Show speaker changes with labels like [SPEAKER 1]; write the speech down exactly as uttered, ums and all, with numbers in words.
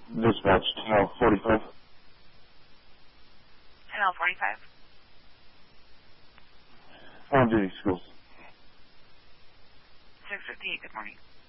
[SPEAKER 1] Dispatch, ten L forty-five.
[SPEAKER 2] ten L forty-five.
[SPEAKER 1] On duty schools.
[SPEAKER 2] six fifty-eight, good morning.